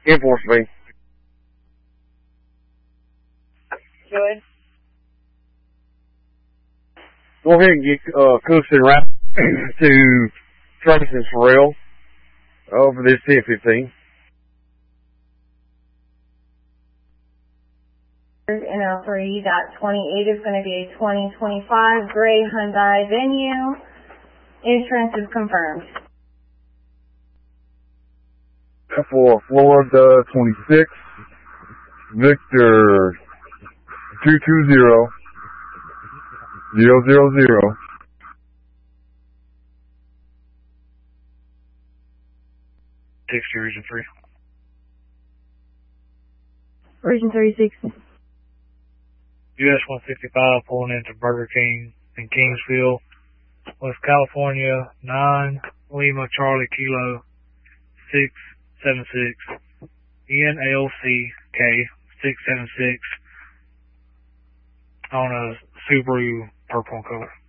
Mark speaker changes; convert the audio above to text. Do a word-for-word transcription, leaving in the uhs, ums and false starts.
Speaker 1: Enforce me.
Speaker 2: Good.
Speaker 1: Go ahead and get uh, Cooks and Rap to Travis and Pharrell over this ten fifteen.
Speaker 2: In L three, that twenty-eight is going to be a twenty twenty-five gray Hyundai Venue. Insurance is confirmed.
Speaker 3: For Florida twenty-six, Victor two two zero zero zero zero.
Speaker 4: Six to Region three.
Speaker 2: Region thirty-six.
Speaker 4: U S one fifty-five pulling into Burger King in Kingsville, West California, nine Lima Charlie Kilo six seven six N L C K six seven six on a Subaru purple color.